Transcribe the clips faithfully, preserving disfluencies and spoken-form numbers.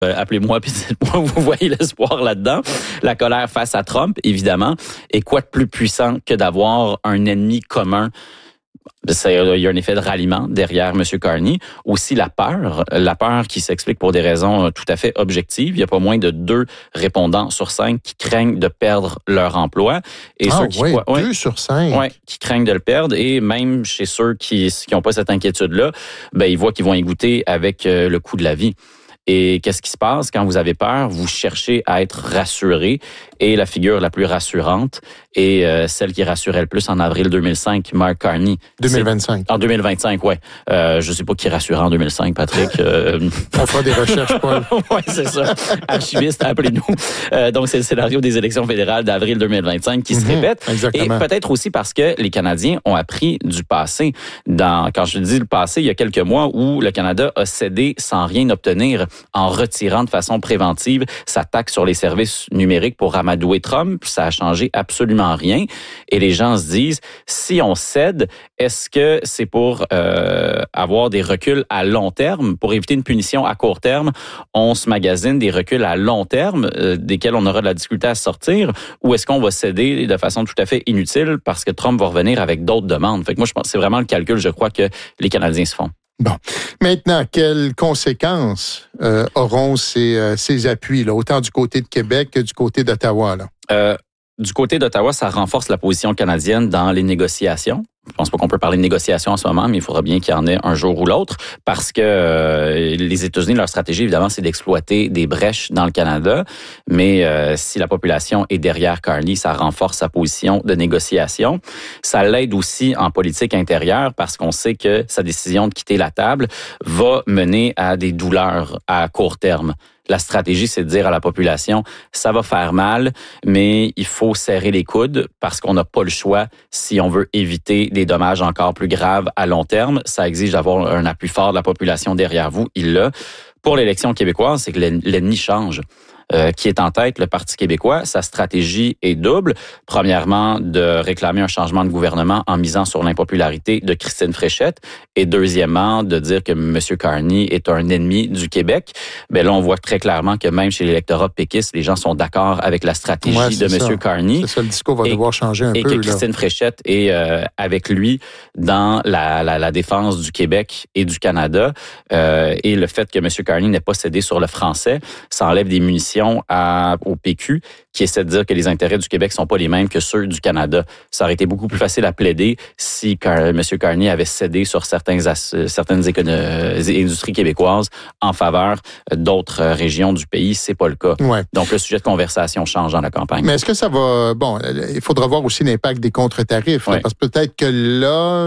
Euh, appelez-moi puis dites-moi, vous voyez l'espoir là-dedans. La colère face à Trump, évidemment. Et quoi de plus puissant que d'avoir un ennemi commun? C'est, il y a un effet de ralliement derrière M. Carney. Aussi la peur, la peur qui s'explique pour des raisons tout à fait objectives. Il y a pas moins de deux répondants sur cinq qui craignent de perdre leur emploi. Et ah, ceux qui, ouais, ouais, deux sur cinq. Ouais, qui craignent de le perdre. Et même chez ceux qui qui n'ont pas cette inquiétude-là, ben ils voient qu'ils vont y goûter avec euh, le coût de la vie. Et qu'est-ce qui se passe quand vous avez peur? Vous cherchez à être rassuré. Et la figure la plus rassurante est euh, celle qui rassurait le plus en avril deux mille cinq, Mark Carney. deux mille vingt-cinq. C'est, en deux mille vingt-cinq, ouais. Euh, je sais pas qui rassurait en deux mille cinq, Patrick. Euh... On fera des recherches, Paul. Oui, c'est ça. Archiviste, appelez-nous. Euh, donc, c'est le scénario des élections fédérales d'avril deux mille vingt-cinq qui mm-hmm, se répète. Exactement. Et peut-être aussi parce que les Canadiens ont appris du passé. Dans, quand je dis le passé, il y a quelques mois où le Canada a cédé sans rien obtenir en retirant de façon préventive sa taxe sur les services numériques pour amadouer Trump. Ça a changé absolument rien. Et les gens se disent, si on cède, est-ce que c'est pour euh, avoir des reculs à long terme, pour éviter une punition à court terme? On se magasine des reculs à long terme, euh, desquels on aura de la difficulté à sortir, ou est-ce qu'on va céder de façon tout à fait inutile parce que Trump va revenir avec d'autres demandes? Fait que moi, je pense que c'est vraiment le calcul, je crois, que les Canadiens se font. Bon. Maintenant, quelles conséquences euh, auront ces, euh, ces appuis, là, autant du côté de Québec que du côté d'Ottawa, là? Euh, du côté d'Ottawa, ça renforce la position canadienne dans les négociations. Je pense pas qu'on peut parler de négociations en ce moment, mais il faudra bien qu'il y en ait un jour ou l'autre, parce que euh, les États-Unis, leur stratégie, évidemment, c'est d'exploiter des brèches dans le Canada. Mais euh, si la population est derrière Carney, ça renforce sa position de négociation. Ça l'aide aussi en politique intérieure, parce qu'on sait que sa décision de quitter la table va mener à des douleurs à court terme. La stratégie, c'est de dire à la population, ça va faire mal, mais il faut serrer les coudes parce qu'on n'a pas le choix si on veut éviter des dommages encore plus graves à long terme. Ça exige d'avoir un appui fort de la population derrière vous. Il l'a. Pour l'élection québécoise, c'est que l'ennemi change. Euh, qui est en tête, le Parti québécois. Sa stratégie est double. Premièrement, de réclamer un changement de gouvernement en misant sur l'impopularité de Christine Fréchette. Et deuxièmement, de dire que M. Carney est un ennemi du Québec. Ben là, on voit très clairement que même chez l'électorat péquiste, les gens sont d'accord avec la stratégie ouais, de M. Carney. C'est ça, le discours va et, devoir changer un et peu. Et que là. Christine Fréchette est euh, avec lui dans la, la, la défense du Québec et du Canada. Euh, et le fait que M. Carney n'ait pas cédé sur le français, ça enlève des munitions À, au P Q qui essaie de dire que les intérêts du Québec sont pas les mêmes que ceux du Canada. Ça aurait été beaucoup plus facile à plaider si M. Carney avait cédé sur certains, certaines écono- industries québécoises en faveur d'autres régions du pays. C'est pas le cas. Ouais. Donc, le sujet de conversation change dans la campagne. Mais est-ce que ça va... Bon, il faudra voir aussi l'impact des contre-tarifs. Ouais. Là, parce que peut-être que là,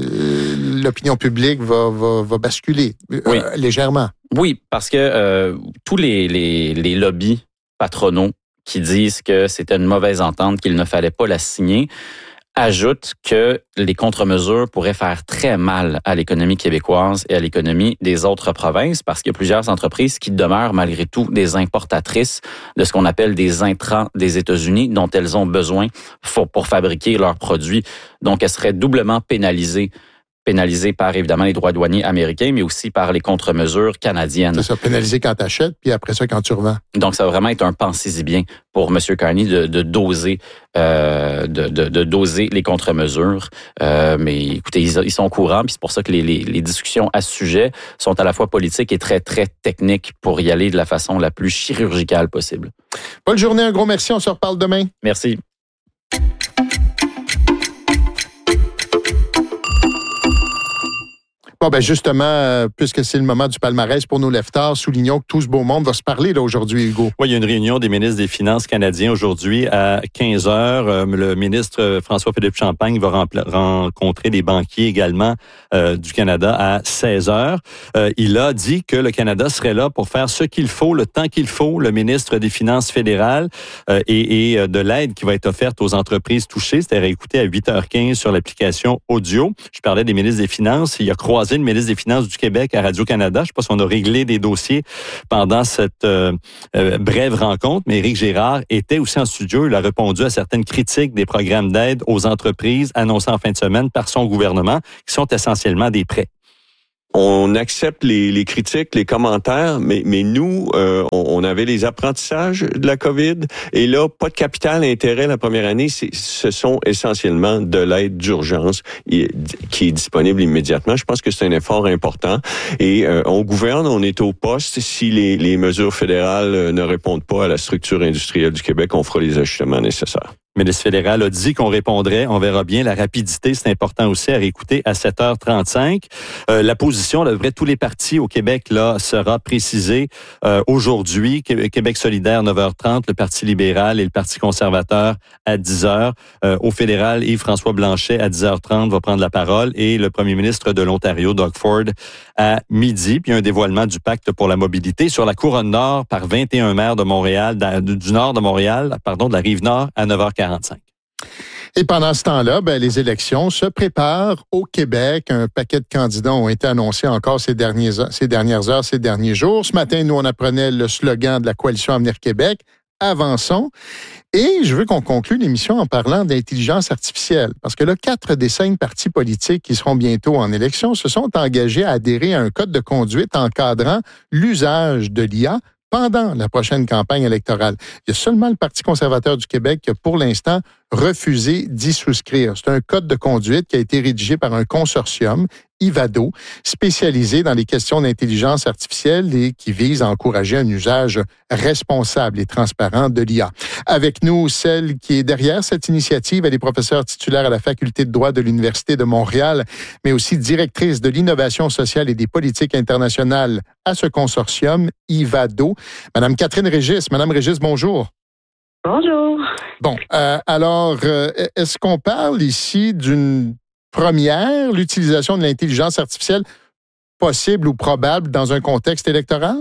euh, l'opinion publique va, va, va basculer euh, oui. légèrement. Oui, parce que euh, tous les, les, les lobbies patronaux qui disent que c'était une mauvaise entente, qu'il ne fallait pas la signer, ajoutent que les contre-mesures pourraient faire très mal à l'économie québécoise et à l'économie des autres provinces, parce qu'il y a plusieurs entreprises qui demeurent malgré tout des importatrices de ce qu'on appelle des intrants des États-Unis dont elles ont besoin pour, pour fabriquer leurs produits. Donc, elles seraient doublement pénalisées. Pénalisé par, évidemment, les droits douaniers américains, mais aussi par les contre-mesures canadiennes. C'est ça, pénalisé quand tu achètes, puis après ça, quand tu revends. Donc, ça va vraiment être un pensez-y bien pour M. Carney de, de doser euh, de, de, de doser les contre-mesures. Euh, mais écoutez, ils, ils sont au courant, puis c'est pour ça que les, les, les discussions à ce sujet sont à la fois politiques et très, très techniques pour y aller de la façon la plus chirurgicale possible. Bonne journée, un gros merci, on se reparle demain. Merci. Bon, ben justement, euh, puisque c'est le moment du palmarès pour nos leftards, soulignons que tout ce beau monde va se parler là aujourd'hui, Hugo. Oui, il y a une réunion des ministres des Finances canadiens aujourd'hui à quinze heures. Euh, le ministre François-Philippe Champagne va rempla- rencontrer des banquiers également euh, du Canada à seize heures. Euh, il a dit que le Canada serait là pour faire ce qu'il faut, le temps qu'il faut. Le ministre des Finances fédérales euh, et, et de l'aide qui va être offerte aux entreprises touchées. C'était réécouté à huit heures quinze sur l'application audio. Je parlais des ministres des Finances. Il a croisé le ministre des Finances du Québec à Radio-Canada. Je ne sais pas si on a réglé des dossiers pendant cette euh, euh, brève rencontre, mais Éric Gérard était aussi en studio. Il a répondu à certaines critiques des programmes d'aide aux entreprises annoncés en fin de semaine par son gouvernement, qui sont essentiellement des prêts. On accepte les, les critiques, les commentaires, mais, mais nous, euh, on, on avait les apprentissages de la COVID et là, pas de capital intérêt la première année. C'est, ce sont essentiellement de l'aide d'urgence qui est disponible immédiatement. Je pense que c'est un effort important et euh, on gouverne, on est au poste. Si les, les mesures fédérales ne répondent pas à la structure industrielle du Québec, on fera les ajustements nécessaires. Le ministre fédéral a dit qu'on répondrait. On verra bien. La rapidité, c'est important aussi à réécouter à sept heures trente-cinq. Euh, la position de tous les partis au Québec là sera précisée euh, aujourd'hui. Québec solidaire, neuf heures trente. Le Parti libéral et le Parti conservateur à dix heures. Euh, au fédéral, Yves-François Blanchet à dix heures trente va prendre la parole et le premier ministre de l'Ontario, Doug Ford, à midi. Puis un dévoilement du pacte pour la mobilité sur la couronne nord par vingt et un maires de Montréal, du nord de Montréal, pardon, de la rive nord à neuf heures quarante-cinq. Et pendant ce temps-là, ben, les élections se préparent au Québec. Un paquet de candidats ont été annoncés encore ces, derniers, ces dernières heures, ces derniers jours. Ce matin, nous, on apprenait le slogan de la Coalition Avenir Québec. Avançons. Et je veux qu'on conclue l'émission en parlant d'intelligence artificielle. Parce que là, quatre des cinq partis politiques qui seront bientôt en élection se sont engagés à adhérer à un code de conduite encadrant l'usage de l'I A pendant la prochaine campagne électorale. Il y a seulement le Parti conservateur du Québec qui a pour l'instant refusé d'y souscrire. C'est un code de conduite qui a été rédigé par un consortium, Ivado, spécialisé dans les questions d'intelligence artificielle et qui vise à encourager un usage responsable et transparent de l'I A. Avec nous, celle qui est derrière cette initiative, elle est professeure titulaire à la Faculté de droit de l'Université de Montréal, mais aussi directrice de l'innovation sociale et des politiques internationales à ce consortium, Ivado. Madame Catherine Régis. Madame Régis, bonjour. Bonjour. Bon, euh, alors, euh, est-ce qu'on parle ici d'une première, l'utilisation de l'intelligence artificielle possible ou probable dans un contexte électoral?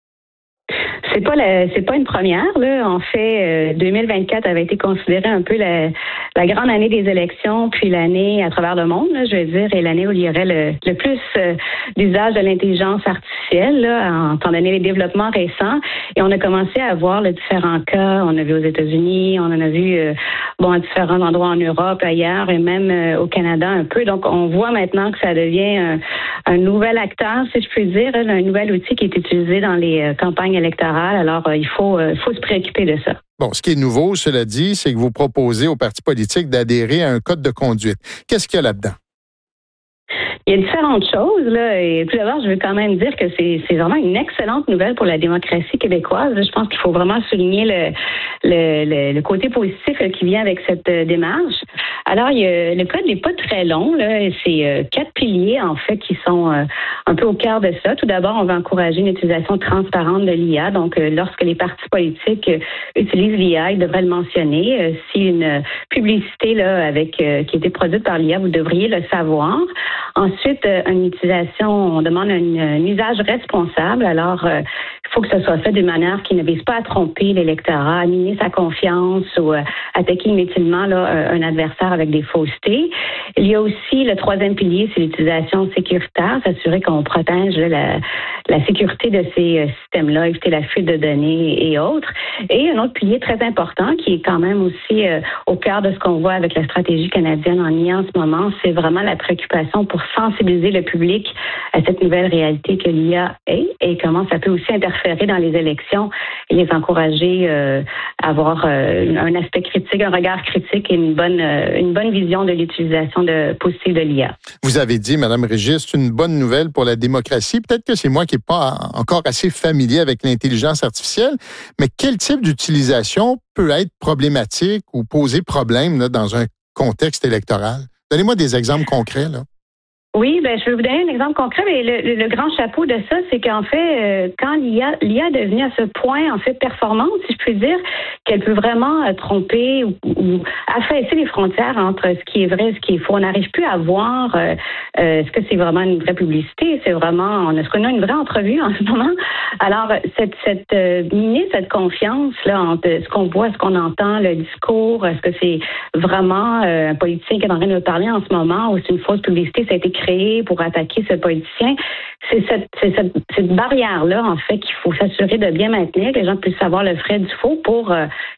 C'est pas la, c'est pas une première là. En fait, euh, deux mille vingt-quatre avait été considérée un peu la, la grande année des élections, puis l'année à travers le monde, là, je veux dire, et l'année où il y aurait le, le plus euh, d'usage de l'intelligence artificielle, là, en étant donné les développements récents. Et on a commencé à voir les différents cas. On a vu aux États-Unis, on en a vu euh, bon à différents endroits en Europe, ailleurs, et même euh, au Canada un peu. Donc, on voit maintenant que ça devient un, un nouvel acteur, si je puis dire, un nouvel outil qui est utilisé dans les euh, campagnes électorales. Alors, euh, il faut, euh, faut se préoccuper de ça. Bon, ce qui est nouveau, cela dit, c'est que vous proposez aux partis politiques d'adhérer à un code de conduite. Qu'est-ce qu'il y a là-dedans? Il y a différentes choses, là. Et tout d'abord, je veux quand même dire que c'est, c'est vraiment une excellente nouvelle pour la démocratie québécoise. Je pense qu'il faut vraiment souligner le, le, le, le côté positif là, qui vient avec cette euh, démarche. Alors, il y a, le code n'est pas très long, là. C'est euh, quatre piliers, en fait, qui sont euh, un peu au cœur de ça. Tout d'abord, on va encourager une utilisation transparente de l'I A. Donc, euh, lorsque les partis politiques euh, utilisent l'I A, ils devraient le mentionner. Euh, si une publicité là avec euh, qui a été produite par l'I A, vous devriez le savoir. Ensuite, euh, une utilisation, on demande un, un usage responsable. Alors, euh, il faut que ce soit fait d'une manière qui ne vise pas à tromper l'électorat, à miner sa confiance ou euh, attaquer inutilement là, un adversaire avec des faussetés. Il y a aussi le troisième pilier, c'est l'utilisation sécuritaire, s'assurer qu'on protège là, la, la sécurité de ces euh, systèmes-là, éviter la fuite de données et autres. Et un autre pilier très important qui est quand même aussi euh, au cœur de ce qu'on voit avec la stratégie canadienne en I A en ce moment, c'est vraiment la préoccupation pour sensibiliser le public à cette nouvelle réalité que l'I A est et comment ça peut aussi interférer dans les élections et les encourager euh, à avoir euh, un aspect critique, un regard critique et une bonne, euh, une bonne vision de l'utilisation de, possible de l'I A. Vous avez dit, Mme Régis, c'est une bonne nouvelle pour la démocratie. Peut-être que c'est moi qui n'ai pas encore assez familier avec l'intelligence artificielle, mais quel type d'utilisation peut être problématique ou poser problème là, dans un contexte électoral? Donnez-moi des exemples concrets, là. Oui, ben je vais vous donner un exemple concret, mais le, le, le grand chapeau de ça, c'est qu'en fait, euh, quand l'I A, l'I A est devenue à ce point, en fait, performante, si je puis dire, qu'elle peut vraiment euh, tromper ou, ou affaisser les frontières entre ce qui est vrai et ce qui est faux. On n'arrive plus à voir euh, euh, est-ce que c'est vraiment une vraie publicité, c'est vraiment, on est-ce qu'on a une vraie entrevue en ce moment. Alors, cette, cette euh, miner cette confiance là entre ce qu'on voit, ce qu'on entend, le discours, est-ce que c'est vraiment euh, un politicien qui est en train de parler en ce moment ou c'est une fausse publicité, ça a été créé pour attaquer ce politicien. C'est cette, c'est cette, cette barrière-là, en fait, qu'il faut s'assurer de bien maintenir, que les gens puissent savoir le vrai du faux pour euh,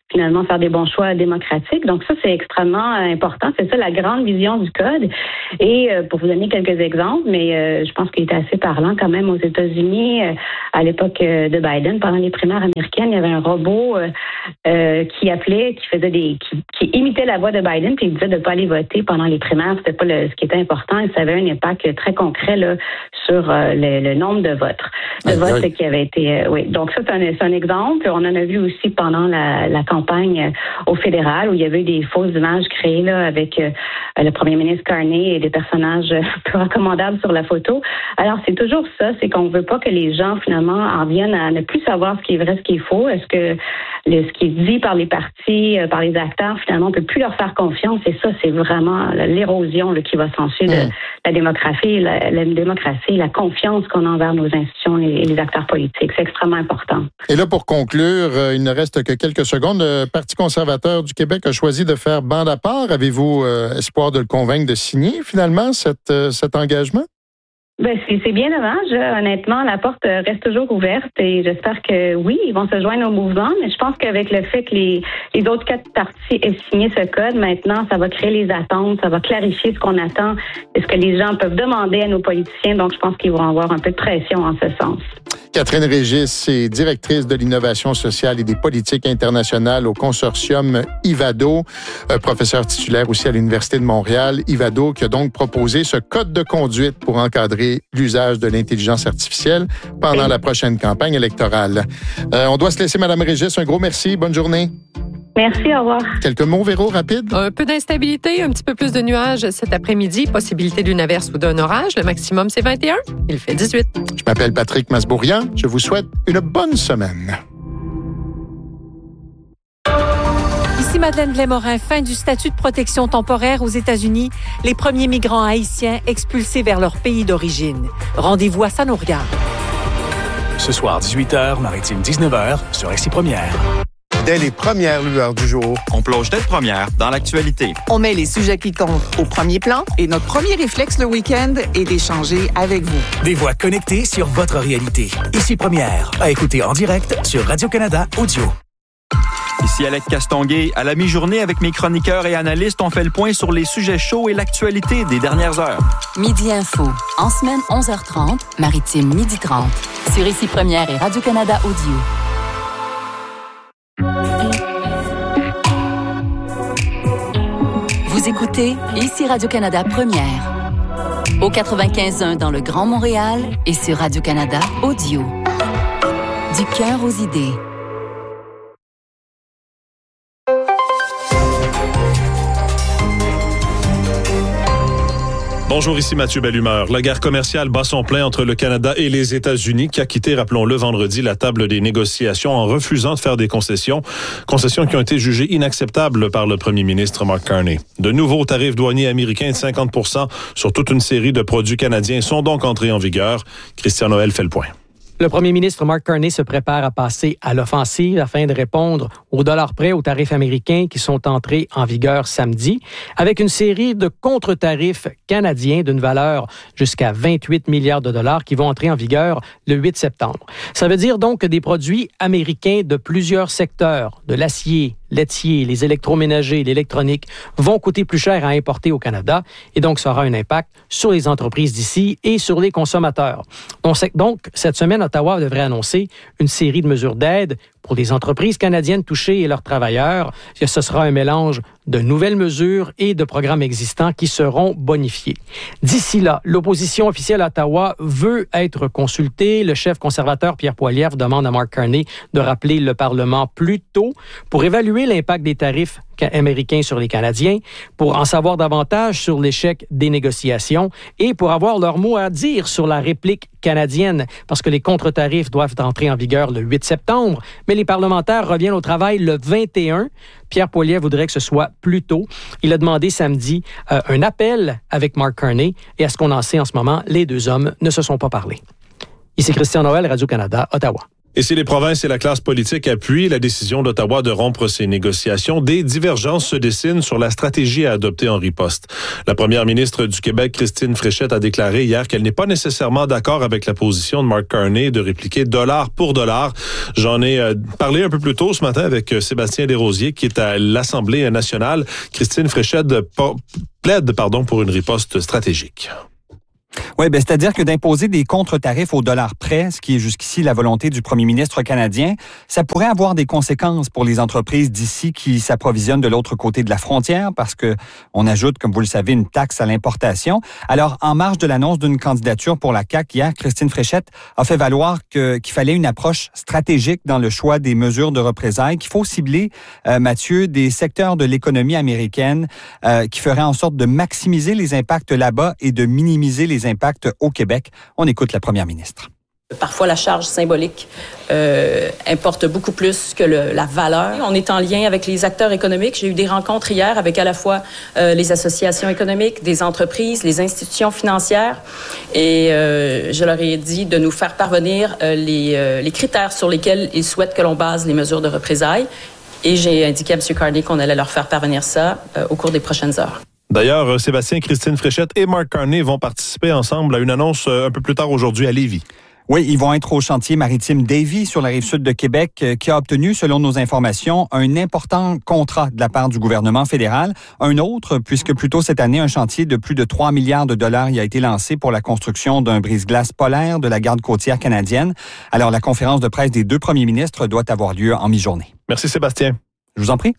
finalement faire des bons choix démocratiques. Donc ça, c'est extrêmement important. C'est ça la grande vision du Code. Et euh, pour vous donner quelques exemples, mais euh, je pense qu'il était assez parlant quand même aux États-Unis, euh, à l'époque euh, de Biden, pendant les primaires américaines, il y avait un robot euh, euh, qui appelait, qui faisait des, qui, qui imitait la voix de Biden, puis il disait de ne pas aller voter pendant les primaires. C'était pas le, ce qui était important, et ça avait un impact très concret là sur euh, le, le nombre de votes, de aïe, votes aïe. qui avaient été, euh, oui. Donc ça, c'est un, c'est un exemple. On en a vu aussi pendant la, la campagne euh, au fédéral, où il y avait eu des fausses images créées là avec euh, le premier ministre Carney et des personnages euh, peu recommandables sur la photo. Alors c'est toujours ça, c'est qu'on veut pas que les gens finalement en viennent à ne plus savoir ce qui est vrai, ce qui est faux. Est-ce que le, ce qui est dit par les partis, euh, par les acteurs, finalement, on peut plus leur faire confiance. Et ça, c'est vraiment l'érosion là, qui va s'ensuivre de la démocratie, la, la démocratie, la confiance qu'on a envers nos institutions et, et les acteurs politiques. C'est extrêmement important. Et là, pour conclure, euh, il ne reste que quelques secondes. Le Parti conservateur du Québec a choisi de faire bande à part. Avez-vous euh, espoir de le convaincre de signer finalement cette, euh, cet engagement? Ben c'est, c'est bien dommage. Honnêtement, la porte reste toujours ouverte et j'espère que oui, ils vont se joindre au mouvement. Mais je pense qu'avec le fait que les, les autres quatre partis aient signé ce code, maintenant, ça va créer les attentes, ça va clarifier ce qu'on attend et ce que les gens peuvent demander à nos politiciens. Donc, je pense qu'ils vont avoir un peu de pression en ce sens. Catherine Régis est directrice de l'innovation sociale et des politiques internationales au consortium Ivado, euh, professeur titulaire aussi à l'Université de Montréal. Ivado qui a donc proposé ce code de conduite pour encadrer l'usage de l'intelligence artificielle pendant la prochaine campagne électorale. Euh, on doit se laisser, Madame Régis. Un gros merci. Bonne journée. Merci, au revoir. Quelques mots, Véro, rapide? Un peu d'instabilité, un petit peu plus de nuages cet après-midi. Possibilité d'une averse ou d'un orage. Le maximum, c'est vingt et un. Il fait dix-huit. Je m'appelle Patrick Masbourian. Je vous souhaite une bonne semaine. Ici Madeleine Blais-Morin, fin du statut de protection temporaire aux États-Unis. Les premiers migrants haïtiens expulsés vers leur pays d'origine. Rendez-vous à Ça nous regarde. Ce soir, dix-huit heures, Maritime dix-neuf heures, sur Ici Première. Dès les premières lueurs du jour, on plonge tête première dans l'actualité. On met les sujets qui comptent au premier plan et notre premier réflexe le week-end est d'échanger avec vous. Des voix connectées sur votre réalité. Ici Première, à écouter en direct sur Radio-Canada Audio. Ici Alec Castonguay. À la mi-journée, avec mes chroniqueurs et analystes, on fait le point sur les sujets chauds et l'actualité des dernières heures. Midi Info. En semaine, onze heures trente. Maritime, midi trente. Sur Ici Première et Radio-Canada Audio. Vous écoutez Ici Radio-Canada Première. Au quatre-vingt-quinze point un dans le Grand Montréal et sur Radio-Canada Audio. Du cœur aux idées. Bonjour, ici Mathieu Bellumeur. La guerre commerciale bat son plein entre le Canada et les États-Unis, qui a quitté, rappelons-le, vendredi, la table des négociations en refusant de faire des concessions. Concessions qui ont été jugées inacceptables par le premier ministre Mark Carney. De nouveaux tarifs douaniers américains de cinquante pour cent sur toute une série de produits canadiens sont donc entrés en vigueur. Christian Noël fait le point. Le premier ministre Mark Carney se prépare à passer à l'offensive afin de répondre au dollar près aux tarifs américains qui sont entrés en vigueur samedi, avec une série de contre-tarifs canadiens d'une valeur jusqu'à vingt-huit milliards de dollars qui vont entrer en vigueur le huit septembre. Ça veut dire donc que des produits américains de plusieurs secteurs, de l'acier, laitier, les électroménagers, l'électronique, vont coûter plus cher à importer au Canada et donc ça aura un impact sur les entreprises d'ici et sur les consommateurs. Donc, cette semaine, Ottawa devrait annoncer une série de mesures d'aide pour les entreprises canadiennes touchées et leurs travailleurs. Ce sera un mélange de nouvelles mesures et de programmes existants qui seront bonifiés. D'ici là, l'opposition officielle à Ottawa veut être consultée. Le chef conservateur Pierre Poilievre demande à Mark Carney de rappeler le Parlement plus tôt pour évaluer l'impact des tarifs américains sur les Canadiens, pour en savoir davantage sur l'échec des négociations et pour avoir leur mot à dire sur la réplique canadienne, parce que les contre-tarifs doivent entrer en vigueur le huit septembre, mais les parlementaires reviennent au travail le vingt et un. Pierre Poilievre voudrait que ce soit plus tôt. Il a demandé samedi euh, un appel avec Mark Carney et à ce qu'on en sait en ce moment, les deux hommes ne se sont pas parlé. Ici Christian Noël, Radio-Canada, Ottawa. Et si les provinces et la classe politique appuient la décision d'Ottawa de rompre ces négociations, des divergences se dessinent sur la stratégie à adopter en riposte. La première ministre du Québec, Christine Fréchette, a déclaré hier qu'elle n'est pas nécessairement d'accord avec la position de Mark Carney de répliquer dollar pour dollar. J'en ai euh, parlé un peu plus tôt ce matin avec euh, Sébastien Desrosiers, qui est à l'Assemblée nationale. Christine Fréchette po- plaide pardon, pour une riposte stratégique. Oui, ben, c'est-à-dire que d'imposer des contre-tarifs au dollar près, ce qui est jusqu'ici la volonté du premier ministre canadien, ça pourrait avoir des conséquences pour les entreprises d'ici qui s'approvisionnent de l'autre côté de la frontière parce que on ajoute, comme vous le savez, une taxe à l'importation. Alors, en marge de l'annonce d'une candidature pour la C A Q hier, Christine Fréchette a fait valoir que, qu'il fallait une approche stratégique dans le choix des mesures de représailles, qu'il faut cibler, euh, Mathieu, des secteurs de l'économie américaine euh, qui feraient en sorte de maximiser les impacts là-bas et de minimiser les impacts au Québec. On écoute la première ministre. Parfois, la charge symbolique euh, importe beaucoup plus que le, la valeur. On est en lien avec les acteurs économiques. J'ai eu des rencontres hier avec à la fois euh, les associations économiques, des entreprises, les institutions financières. Et euh, je leur ai dit de nous faire parvenir euh, les, euh, les critères sur lesquels ils souhaitent que l'on base les mesures de représailles. Et j'ai indiqué à M. Carney qu'on allait leur faire parvenir ça euh, au cours des prochaines heures. D'ailleurs, Sébastien, Christine Fréchette et Mark Carney vont participer ensemble à une annonce un peu plus tard aujourd'hui à Lévis. Oui, ils vont être au chantier maritime Davie sur la rive sud de Québec qui a obtenu, selon nos informations, un important contrat de la part du gouvernement fédéral. Un autre, puisque plus tôt cette année, un chantier de plus de trois milliards de dollars y a été lancé pour la construction d'un brise-glace polaire de la garde côtière canadienne. Alors, la conférence de presse des deux premiers ministres doit avoir lieu en mi-journée. Merci Sébastien. Je vous en prie.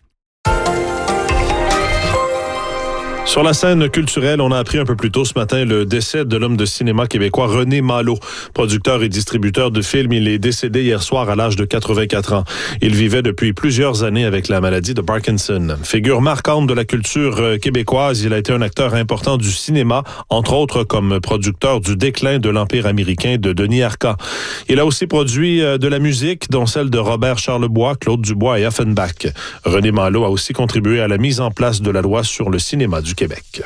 Sur la scène culturelle, on a appris un peu plus tôt ce matin le décès de l'homme de cinéma québécois René Malo. Producteur et distributeur de films, il est décédé hier soir à l'âge de quatre-vingt-quatre ans. Il vivait depuis plusieurs années avec la maladie de Parkinson. Figure marquante de la culture québécoise, il a été un acteur important du cinéma, entre autres comme producteur du déclin de l'Empire américain de Denis Arcand. Il a aussi produit de la musique, dont celle de Robert Charlebois, Claude Dubois et Offenbach. René Malo a aussi contribué à la mise en place de la loi sur le cinéma du Québec.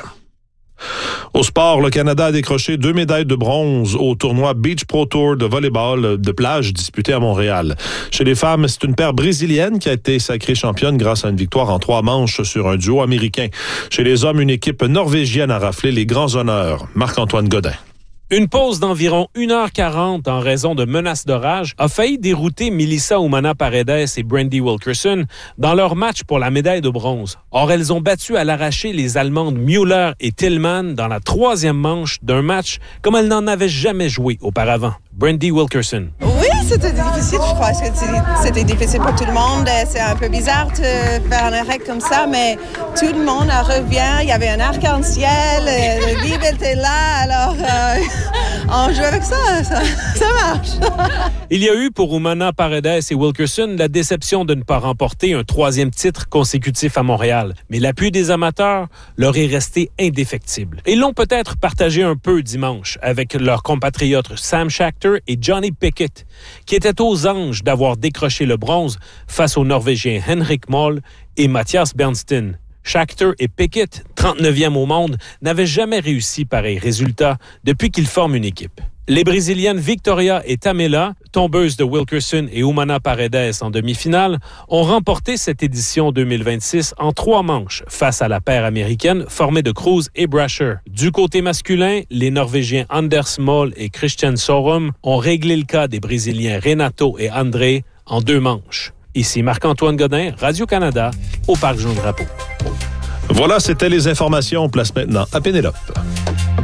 Au sport, le Canada a décroché deux médailles de bronze au tournoi Beach Pro Tour de volleyball de plage disputé à Montréal. Chez les femmes, c'est une paire brésilienne qui a été sacrée championne grâce à une victoire en trois manches sur un duo américain. Chez les hommes, une équipe norvégienne a raflé les grands honneurs. Marc-Antoine Godin. Une pause d'environ une heure quarante en raison de menaces d'orage a failli dérouter Melissa Umana Paredes et Brandy Wilkerson dans leur match pour la médaille de bronze. Or, elles ont battu à l'arraché les Allemandes Müller et Tillman dans la troisième manche d'un match comme elles n'en avaient jamais joué auparavant. Brandy Wilkerson. Oui, c'était difficile, je crois. C'était difficile pour tout le monde. C'est un peu bizarre de faire un arrêt comme ça, mais tout le monde revient. Il y avait un arc-en-ciel, le livre était là, alors euh, on joue avec ça, ça, ça marche. Il y a eu pour Umana Paredes et Wilkerson la déception de ne pas remporter un troisième titre consécutif à Montréal. Mais l'appui des amateurs leur est resté indéfectible. Ils l'ont peut-être partagé un peu dimanche avec leurs compatriotes Sam Schachter et Johnny Pickett, qui étaient aux anges d'avoir décroché le bronze face aux Norvégiens Henrik Moll et Mathias Bernstein. Schachter et Pickett, trente-neuvième au monde, n'avaient jamais réussi pareil résultat depuis qu'ils forment une équipe. Les Brésiliennes Victoria et Tamela, tombeuses de Wilkerson et Umana Paredes en demi-finale, ont remporté cette édition deux mille vingt-six en trois manches face à la paire américaine formée de Cruz et Brasher. Du côté masculin, les Norvégiens Anders Moll et Christian Sorum ont réglé le cas des Brésiliens Renato et André en deux manches. Ici Marc-Antoine Godin, Radio-Canada, au Parc Jean-Drapeau. Voilà, c'était les informations. On place maintenant à Pénélope.